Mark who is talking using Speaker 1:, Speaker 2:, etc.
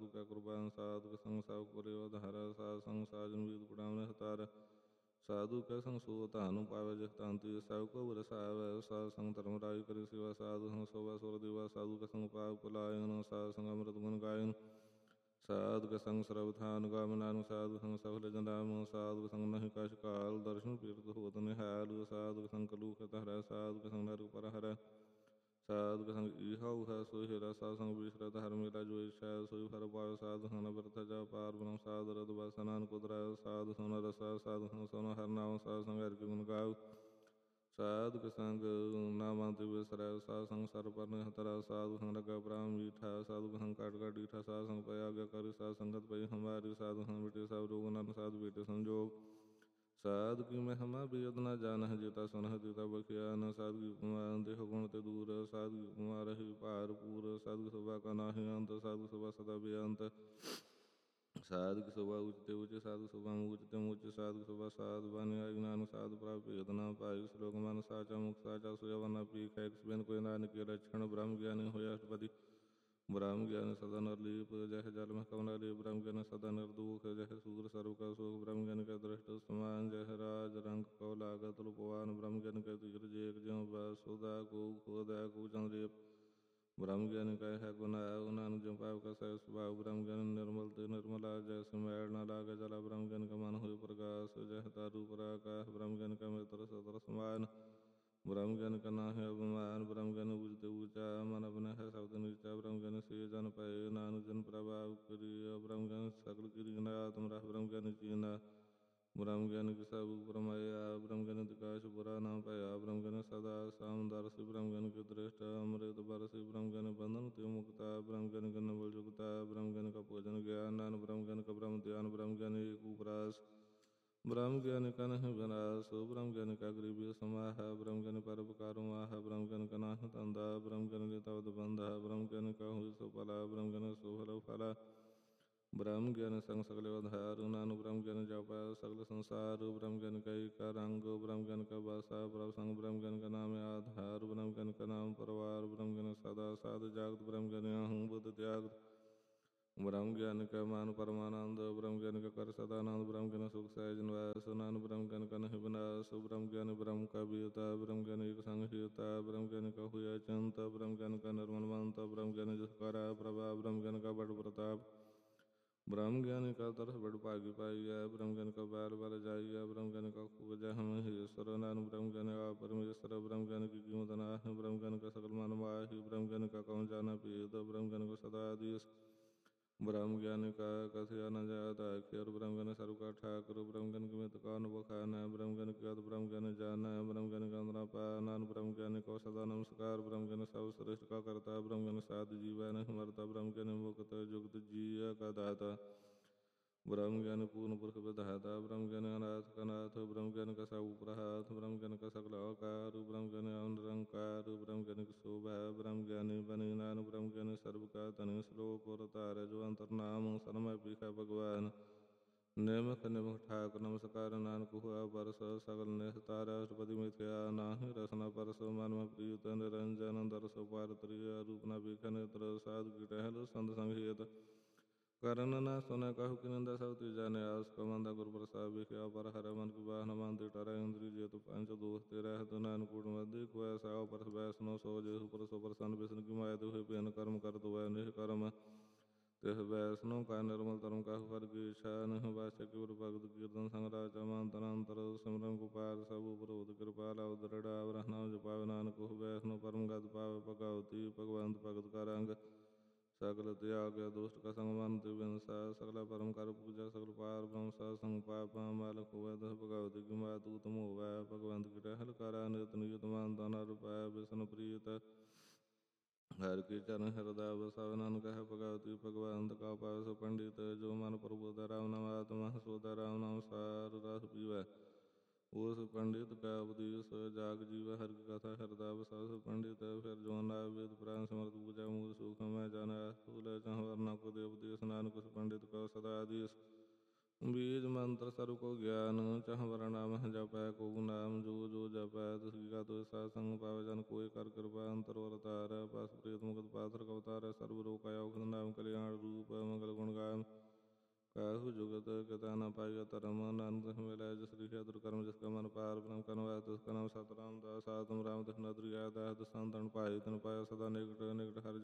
Speaker 1: ਸਾਧੂ ਕਾ ਕੁਰਬਾਨ ਸਾਧੂ ਕਾ ਸੰਗ ਸਭ ਕਰਿਓ ਧਾਰਾ ਸਾਧ ਸੰਗ ਸਾਜਨ ਵੀਦ ਪੜਾਵਨ ਹਤਾਰ ਸਾਧੂ ਕੈ ਸੰਗ ਸੋ ਧਾਨੁ ਪਾਵੈ ਜਿਹ ਤਾਂਤੀ ਸਭ ਕੋ ਬਰਸਾਵੈ ਸਾਧ ਸੰਗ ਧਰਮ ਰਾਜ ਕਰਿ ਸੇਵਾ ਸਾਧੂ ਸੰਗ ਸੋਭਾ ਸੁਰ ਦੇਵਾ ਸਾਧੂ ਕੈ ਸੰਗ ਪਾਪ ਪਲਾਇਨ ਸਾਧ ਸੰਗ ਅੰਮ੍ਰਿਤ ਗੁਣ ਗਾਇਨ ਸਾਧੂ ਕੈ ਸੰਗ ਸਰਬ ਥਾਨ ਗਾਮ ਨਾਨਕ ਸਾਧੂ ਸੰਗ ਸਫਲ ਜਨਾਮ ਸਾਧੂ ਕੈ ਸੰਗ ਨਹਿ ਕਛ ਕਾਲ ਦਰਸ਼ਨ ਪੀਰਤ ਹੋਤ ਨਿਹਾਲ ਸਾਧੂ ਕੈ ਸੰਗ ਕਲੂ ਖਤ ਹਰੈ ਸਾਧੂ ਕੈ ਸੰਗ ਨਰਕ ਪਰ ਹਰੈ ਸਾਧੂ ਕੈ ਸੰਗ ਈਹਾ ਉਹੈ ਸੋਇ ਹੀਰਾ ਸਾਧੂ ਸੰਗ ਵਿਸਰਤ ਹਰ ਮੇਲਾ ਜੋ ਇਛੈ ਸੋਇ ਫਲ ਪਾਵੈ ਸਾਧੂ ਸੰਗ ਬਿਰਥ ਜਾ ਪਾਰ ਬ੍ਰਹਮ ਸਾਧ ਰਤ ਬਸ ਨਾਨਕ ਉਤਰੈ ਸਾਧੂ ਸੰਗ ਰਸਾ ਸਾਧੂ ਸੰਗ ਸੋਨਾ ਹਰਿ ਨਾਮ ਸਾਧੂ ਸੰਗ ਹਰਿ ਗੁਣ ਗਾਵ ਸਾਧੂ ਕੈ ਸੰਗ ਨਾਮਾ ਤੇ ਵਿਸਰੈ ਸਾਧੂ ਸੰਗ ਸਰ ਪਰ ਨਿਹਤਰੈ ਸਾਧੂ ਸੰਗ ਲਗਾ ਪ੍ਰਾਮ ਮੀਠਾ ਸਾਧੂ ਕੈ ਸੰਗ ਕਾਟ ਕਾਟ ਡੀਠਾ ਸਾਧੂ ਸੰਗ ਪੈ ਆਗਿਆ ਕਰਿ ਸਾਧ ਸੰਗਤ ਪਈ ਹਮਾਰੀ ਸਾਧੂ ਸੰਗ ਮਿਟੇ ਸਭ ਰੋਗ ਨਾਨਕ ਸਾਧੂ ਬੇਟੇ ਸੰਜੋਗ ਸਾਧੂ ਕੀ ਮਹਿਮਾ ਬੇਦ ਨ ਜਾਣਹਿ ਜੇਤਾ ਸੁਨਹਿ ਤੇਤਾ ਬਖਿਆ ਨ ਸਾਧੂ ਕੀ ਉਪਮਾ ਦੇਹ ਗੁਣ ਤੇ ਦੂਰ ਸਾਧੂ ਕੀ ਉਪਮਾ ਰਹੀ ਭਾਰਪੂਰ ਸਾਧੂ ਕੀ ਸਭਾ ਕਾ ਨਾਹਿ ਅੰਤ ਸਾਧੂ ਸਭਾ ਸਦਾ ਬੇਅੰਤ ਸਾਧੂ ਕੀ ਸਭਾ ਉਚਤੇ ਉਚ ਸਾਧੂ ਸਭਾ ਉਚਤੇ ਮੁਚ ਸਾਧੂ ਸਭਾ ਸਾਧ ਬਨ ਆਈ ਨਾਨਕ ਸਾਧੂ ਪ੍ਰਭ ਭੇਦ ਨ ਪਾਈ ਸ਼ਲੋਕ ਮਨ ਸਾਚਾ ਮੁਖ ਸਾਚਾ ਸੋਇ ਨ ਪੀਖੈ ਕਿਸ ਬਿਨ ਕੋਈ ਨਾਨਕ ਕੇ ਲਛਣ ਬ੍ਰਹਮ ਗਿਆਨੀ ਹੋਇਆ ਅਸ਼ਟਪਦੀ ਬ੍ਰਹਮ ਗਿਆਨ ਸਦਾ ਨਿਰਲੀਪ ਜਹ ਜਲ ਮਹਿ ਕਮਲਾ ਲੇਪ ਬ੍ਰਹਮ ਗਿਆਨ ਸਦਾ ਨਿਰਦੂਖ ਜਹ ਸੂਰ ਸਰਬ ਕਾ ਸੋਖ ਬ੍ਰਹਮ ਗਿਆਨ ਕੈ ਦ੍ਰਿਸ਼ਟ ਸਮਾਨ ਜਹ ਰਾਜ ਰੰਗ ਕਉ ਲਾਗਤ ਲੁਪਵਾਨ ਬ੍ਰਹਮ ਗਿਆਨ ਕੈ ਤੀਰ ਜੇਕ ਜਿਉ ਬਸੁਦਾ ਕੋ ਖੋਦੈ ਕੋ ਚੰਦਰੇਪ ਬ੍ਰਹਮ ਗਿਆਨ ਕੈ ਹੈ ਗੁਨਾ ਨਾਨਕ ਜਿਉ ਪਾਪ ਕਾ ਸਹਿ ਸੁਭਾਉ ਬ੍ਰਹਮ ਗਿਆਨ ਨਿਰਮਲ ਤੇ ਨਿਰਮਲਾ ਜੈਸੇ ਮੈਲ ਨ ਲਾਗੈ ਜਲਾ ਬ੍ਰਹਮ ਗਿਆਨ ਕਾ ਮਨ ਹੋਇ ਪ੍ਰਗਾਸ ਜਹ ਤਾਰੂ ਪਰਾਕਾਸ਼ ਬ੍ਰਹਮ ਗਿਆਨ ਕੈ ਮਿਤਰ ਸਤਰ ਸਮਾਨ ਬ੍ਰਹਮ ਗਿਆਨ ਕਾ ਨਾਹਿ ਅਭਿਮਾਨ ਬ੍ਰਹਮ ਗਿਆਨ ਉਚਤੇ ਊਚਾ ਮਨ ਅਪਨਹਿ ਸ਼ਬਦ ਨੀਚਾ ਬ੍ਰਹਮ ਗਿਆਨ ਸੇ ਜਨ ਪਏ ਨਾਨਕ ਜਨ ਪ੍ਰਭਾਵ ਕਰਿ ਬ੍ਰਹਮ ਗਿਆਨ ਸਕਲ ਕਿਰਿ ਆਤਮ ਰਹ ਬ੍ਰਹਮ ਗਿਆਨ ਚੀਨਾ ਬ੍ਰਹਮ ਗਿਆਨ ਕੀ ਸਭ ਪਰਮਾਇਆ ਬ੍ਰਹਮ ਗਿਆਨ ਦਿਕਾਸ਼ ਬੁਰਾ ਨਾ ਭਇਆ ਬ੍ਰਹਮ ਗਿਆਨ ਸਦਾ ਸਾਮਦਰਸੀ ਬ੍ਰਹਮ ਗਿਆਨ ਕੀ ਦ੍ਰਿਸ਼ਟ ਅੰਮ੍ਰਿਤ ਬਰਸੀ ਬ੍ਰਹਮ ਗਿਆਨ ਬੰਧਨ ਤੇ ਮੁਕਤਾ ਬ੍ਰਹਮ ਗਿਆਨ ਕਾ ਨਵਲ ਜੁਗਤਾ ਬ੍ਰਹਮ ਗਿਆਨ ਕਾ ਭੋਜਨ ਗਿਆਨ ਨਾਨਕ ਬ੍ਰਹਮ ਗਿਆਨ ਕਾ ਬ੍ਰਹਮ ਧਿਆਨ ਬ੍ਰਹਮ ਗਿਆਨ ਏਕ ਉਪਰਾਸ ਬ੍ਰਹਮ ਗਿਆਨ ਕਾ ਨਹਿ ਵਿਨਾਸ਼ ਬ੍ਰਹਮ ਗਿਆਨ ਕਾ ਗਰੀਬੀ ਸਮਾਹ ਬ੍ਰਹਮ ਗਿਆਨ ਪਰਉਪਕਾਰੁ ਆਹ ਬ੍ਰਹਮ ਗਿਆਨ ਕਾ ਨਾਹਿ ਧੰਦਾ ਬ੍ਰਹਮ ਗਿਆਨ ਕੇ ਤਵਦ ਬੰਧਾ ਬ੍ਰਹਮ ਗਿਆਨ ਕਾ ਹੋਇ ਸੋ ਭਲਾ ਬ੍ਰਹਮ ਗਿਆਨ ਸੋ ਫਲ ਫਲਾ ਬ੍ਰਹਮ ਗਿਆਨ ਸੰਗ ਸਗਲ ਉਧਾਰ ਨਾਨਕ ਬ੍ਰਹਮ ਗਿਆਨ ਜਪੈ ਸਗਲ ਸੰਸਾਰ ਬ੍ਰਹਮ ਗਿਆਨ ਕਾ ਏਕਾ ਰੰਗ ਬ੍ਰਹਮ ਗਿਆਨ ਕਾ ਵਾਸਾ ਪ੍ਰਭ ਸੰਗ ਬ੍ਰਹਮ ਗਿਆਨ ਕਾ ਨਾਮ ਆਧਾਰ ਬ੍ਰਹਮ ਗਿਆਨ ਕਾ ਨਾਮ ਪਰਵਾਰ ਬ੍ਰਹਮ ਗਿਆਨ ਸਦਾ ਸਾਧ ਜਾਗਤ ਬ੍ਰਹਮ ਗਿਆਨ ਆਹੂੰ ਬੁੱਧ ਤਿਆਗ ਬ੍ਰਹਮ ਗਿਆਨ ਕਾ ਮਨ ਪਰਮਾਨੰਦ ਬ੍ਰਹਮ ਗਿਆਨ ਕਾ ਕਰ ਸਦਾ ਆਨੰਦ ਬ੍ਰਹਮ ਗਿਆਨ ਸੁਖ ਸਹਿਜ ਨਿਵਾਸ ਨਾਨਕ ਬ੍ਰਹਮ ਗਿਆਨ ਕਾ ਨਹਿ ਵਿਨਾਸ਼ ਬ੍ਰਹਮ ਗਿਆਨ ਬ੍ਰਹਮ ਕਾ ਬੀਤਾ ਬ੍ਰਹਮ ਗਿਆਨ ਏਕ ਸੰਗ ਹੀਤਾ ਬ੍ਰਹਮ ਗਿਆਨ ਕਾ ਹੋਇਆ ਚੰਤ ਬ੍ਰਹਮ ਗਿਆਨ ਕਾ ਨਿਰਮਲ ਮੰਤ ਬ੍ਰਹਮ ਗਿਆਨ ਜਿਸ ਕਰਾ ਪ੍ਰਭਾ ਬ੍ਰਹਮ ਗਿਆਨ ਕਾ ਬੜ ਪ੍ਰਤਾਪ ਬ੍ਰਹਮ ਗਿਆਨ ਕਾ ਤਰਸ ਬੜ ਭਾਗੀ ਪਾਈਐ ਬ੍ਰਹਮ ਗਿਆਨ ਕਾ ਬਾਰ ਬਾਰ ਜਾਈਐ ਬ੍ਰਹਮ ਗਿਆਨ ਕਾ ਖੂਬ ਜਹਮ ਈਸ਼ਵਰ ਨਾਨਕ ਬ੍ਰਹਮ ਗਿਆਨ ਆਪ ਪਰਮੇਸ਼ਰ ਬ੍ਰਹਮ ਗਿਆਨ ਕੀ ਕੀਮਤ ਨਾਹਿ ਬ੍ਰਹਮ ਗਿਆਨ ਕਾ ਸਕਲ ਮਨ ਮਾਹਿ ਬ੍ਰਹਮ ਗਿਆਨ ਕਾ ਕਉ ਜਾਣਾ ਭੇਦ ਬ੍ਰਹਮ ਗਿਆਨ ਕਾ ਸਦਾ ਆਦੇਸ ਬ੍ਰਹਮ ਗਿਆਨ ਕਾ ਕਥਿਆ ਨ ਜਾਤ ਆਖਿਰ ਬ੍ਰਹਮ ਗਿਆਨ ਸਰਬ ਕਾ ਠਾਕੁਰ ਬ੍ਰਹਮ ਗਿਆਨ ਕੀ ਮਿਤ ਕਉ ਨ ਬਖਾਨੈ ਬ੍ਰਹਮ ਗਿਆਨ ਕੀ ਅਤ ਬ੍ਰਹਮ ਗਿਆਨ ਜਾਣੈ ਬ੍ਰਹਮ ਗਿਆਨ ਕਾ ਅੰਦਰਾ ਪਾਇਆ ਨਾਨਕ ਬ੍ਰਹਮ ਗਿਆਨ ਕੋ ਸਦਾ ਨਮਸਕਾਰ ਬ੍ਰਹਮ ਗਿਆਨ ਸਭ ਸ੍ਰਿਸ਼ਟ ਕਾ ਕਰਤਾ ਬ੍ਰਹਮ ਗਿਆਨ ਸਾਧ ਜੀਵੈ ਨਹਿ ਮਰਤਾ ਬ੍ਰਹਮ ਗਿਆਨ ਮੁਕਤ ਜੁਗਤ ਜੀਅ ਕਾ ਦਾਤਾ ਬ੍ਰਹਮ ਗਿਆਨ ਪੂਰਨ ਪੁਰਖ ਵਿਧਾਤਾ ਬ੍ਰਹਮ ਗਿਆਨ ਅਨਾਥ ਕਾ ਨਾਥ ਬ੍ਰਹਮ ਗਿਆਨ ਕਾ ਸਭ ਉਪਰਹਾਤ ਬ੍ਰਹਮ ਗਿਆਨ ਕਾ ਸਕਲ ਆਕਾਰ ਬ੍ਰਹਮ ਗਿਆਨ ਨਿਰੰਕਾਰ ਬ੍ਰਹਮ ਗਿਆਨ ਕੀ ਸ਼ੋਭਾ ਬ੍ਰਹਮ ਗਿਆਨੀ ਬਨੀ ਨਾਨਕ ਬ੍ਰਹਮ ਗਿਆਨ ਸਰਬ ਕਾ ਧਨੀ ਸ਼ਲੋਕ ਔਰ ਧਾਰੈ ਜੋ ਅੰਤਰ ਨਾਮ ਸਰਮੈ ਪੀਖੈ ਭਗਵਾਨ ਨਿਮਖ ਨਿਮਖ ਠਾਕੁਰ ਨਮਸਕਾਰ ਨਾਨਕ ਹੋਆ ਪਰਸ ਸਗਲ ਨਿਸਤਾਰ ਅਸ਼ਟਪਦੀ ਮਿਥਿਆ ਨਾਹਿ ਰਸਨਾ ਪਰਸ ਮਨ ਮਹਿ ਪ੍ਰੀਤ ਨਿਰੰਜਨ ਦਰਸ ਪਾਰ ਤ੍ਰਿਆ ਰੂਪ ਨ ਪੀਖੈ ਨੇਤਰ ਸਾਧ ਕੀ ਟਹਿਲ ਸੰਤ ਸੰਗ ਹੇਤ ਕਰਨ ਨ ਸੁਨੈ ਕਹੂ ਕਿ ਨਿੰਦਾ ਸਭ ਤੇ ਜਾਣੈ ਆਸ ਕਮੰਦਾ ਗੁਰ ਪ੍ਰਸਾਦ ਵਿਖਿਆ ਪਰ ਹਰਿ ਮਨ ਕੀ ਬਾਹ ਨ ਮਨ ਤੇ ਟਰੈ ਇੰਦਰੀ ਜੇਤੁ ਪੰਚ ਦੋਖ ਤੇ ਰਹਿਤ ਨਾਨਕ ਕੂਟ ਮਧਿ ਕੋਇ ਸਾਉ ਪਰਸ ਬੈਸਨੋ ਸੋ ਜਿਹੂ ਪਰਸੋ ਪ੍ਰਸੰਨ ਬਿਸਨ ਕੀ ਮਾਇਆ ਤੇ ਹੋਏ ਭਿੰਨ ਕਰਮ ਕਰ ਤੁਵੈ ਨਿਹ ਕਰਮ ਤਿਸ ਬੈਸਨੋ ਕਾ ਨਿਰਮਲ ਧਰਮ ਕਾਹੂ ਹਰਿ ਕੀ ਇੱਛਾ ਨਿਹ ਵਾਚੈ ਕਿਵਰ ਭਗਤ ਕੀਰਤਨ ਸੰਗ ਰਾਚਾ ਮਨ ਤਨ ਅੰਤਰ ਸਿਮਰਨ ਗੁਪਾਲ ਸਭ ਉਪਰੋਧ ਕਿਰਪਾਲ ਅਵਦਰੜ ਆਵਰਹ ਨਾਮ ਜਪਾਵੈ ਨਾਨਕ ਉਹ ਬੈਸਨੋ ਪਰਮ ਗਤ ਪਾਵੈ ਭਗਉਤੀ ਭਗਵੰਤ ਭਗਤ ਕਾ ਰੰਗ ਸਗਲ ਤਿਆਗ ਦੁਸ਼ਟ ਕਾ ਸੰਗ ਮਨ ਤੇ ਵਿਨਸਾ ਸਗਲਾ ਪਰਮ ਕਰ ਪੂਜਾ ਸਗਲ ਪਾਰ ਬ੍ਰਹਮ ਸਾਧ ਸੰਗ ਪਾਪਾ ਮਾਲਕ ਹੋਵੈ ਦਸ ਭਗਵਤੀ ਕੀ ਮਾਤ ਊਤਮ ਹੋਵੈ ਭਗਵੰਤ ਕੀ ਟਹਿਲ ਕਰਾ ਨਿਤ ਨਿਯਤ ਮਨ ਤਨ ਰੁਪੈ ਬਿਸਨ ਪ੍ਰੀਤ ਹਰਿ ਕੀ ਚਰਨ ਹਿਰਦੈ ਵਸੈ ਨਾਨਕ ਹੈ ਭਗਵਤੀ ਭਗਵੰਤ ਕਾ ਪਾਵੈ ਸੋ ਪੰਡਿਤ ਜੋ ਮਨ ਪ੍ਰਭੁਤਾ ਰਾਮ ਨਾਮ ਆਤਮਾ ਸੋਦਾ ਰਾਮ ਨਾਮ ਸਾਰ ਰਸ ਪੀਵੈ ਉਸ ਪੰਡਿਤ ਕਾ ਉਪਦੇਸ਼ ਜਾਗ ਜੀਵੈ ਹਰਿ ਕੀ ਕਥਾ ਹਿਰਦੈ ਵਸੈ ਸੋ ਪੰਡਿਤ ਫਿਰ ਜੋ ਨਾਮ ਵੇਦ ਪੁਰਾਨ ਸਮਰਤ ਪੂਜਾ ਮੂਲ ਸੁਖ ਮੈਂ ਜਾਣੈ ਸੂਲ ਚਾਹ ਵਰਨਾ ਕੋ ਦੇ ਉਪਦੇਸ਼ ਨਾਨਕ ਉਸ ਪੰਡਿਤ ਕਾ ਸਦਾ ਆਦੇਸ਼ ਬੀਜ ਮੰਤਰ ਸਰਬ ਕੋ ਗਿਆਨ ਚਾਹ ਵਰਨਾ ਮਹਿ ਜਪੈ ਕੋ ਨਾਮ ਜੋ ਜੋ ਜਪੈ ਤਿਸ ਕੀ ਗਤਿ ਸਾਧ ਸੰਗ ਪਾਵੈ ਜਨ ਕੋਇ ਕਰ ਕਿਰਪਾ ਅੰਤਰ ਵਰ ਤਾਰੈ ਪਸ ਪ੍ਰੀਤ ਮੁਕਤ ਪਾਤਰ ਕਵਤਾਰੈ ਸਰਬ ਰੋਗ ਕਾ ਔਖਦ ਨਾਮ ਕਲਿਆਣ ਰੂਪ ਮੰਗਲ ਗੁਣ ਕਿਤਾ ਨਾ ਪਾਈਆ ਧਰਮ ਨਾਨਕ ਮਿਲਿਆ ਜਿਸ ਲਿਖਿਆ ਦੁਰਕਰਮ ਜਿਸ ਕਾ ਮਨ ਪਾਰ ਬ੍ਰਹਮ ਕਰਮ ਵਾਇ ਤਿਸ ਕਾ ਨਾਮ ਸਤਿ ਰਾਮਦਾਸ ਆਤਮ ਰਾਮ ਦਸ਼ਨਾ ਦੁਰਿਆ ਦਾਸ ਦਸਾਂ ਤਨ ਪਾਏ ਤਨ ਪਾਇਆ ਸਦਾ ਨਿਕਟ ਨਿਕਟ ਹਰਿ